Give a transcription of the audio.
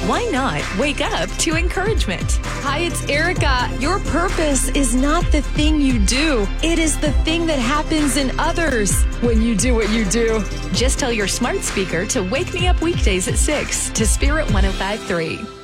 Why not wake up to encouragement? Hi, it's Erica. Your purpose is not the thing you do. It is the thing that happens in others when you do what you do. Just tell your smart speaker to wake me up weekdays at 6 to Spirit 105.3.